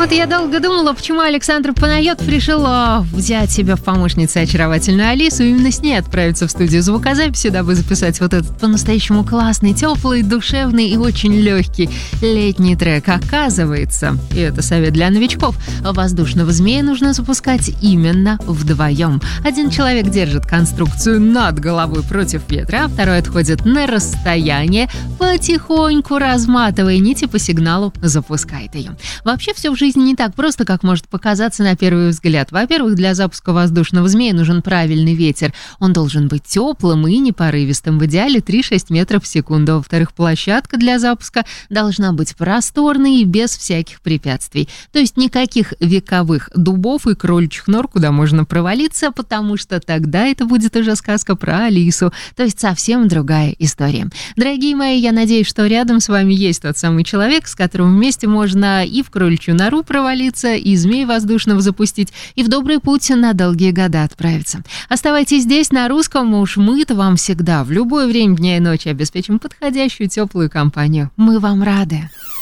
Вот я долго думала, почему Александр Панайотов решил взять себе в помощницы очаровательную Алису и именно с ней отправиться в студию звукозаписи, дабы записать вот этот по-настоящему классный, теплый, душевный и очень легкий летний трек. Оказывается, и это совет для новичков, воздушного змея нужно запускать именно вдвоем. Один человек держит конструкцию над головой против ветра, а второй отходит на расстояние, потихоньку разматывая нити по сигналу, запускает ее. Вообще все в жизни не так просто, как может показаться на первый взгляд. Во-первых, для запуска воздушного змея нужен правильный ветер. Он должен быть теплым и непорывистым, в идеале 3-6 метров в секунду. Во-вторых, площадка для запуска должна быть просторной и без всяких препятствий. То есть никаких вековых дубов и кроличьих нор, куда можно провалиться, потому что тогда это будет уже сказка про Алису. То есть совсем другая история. Дорогие мои, я надеюсь, что рядом с вами есть тот самый человек, с которым вместе можно и в кроличью нору провалиться, и змей воздушного запустить, и в добрый путь на долгие года отправиться. Оставайтесь здесь, на русском, уж мы-то вам всегда, в любое время дня и ночи обеспечим подходящую теплую компанию. Мы вам рады.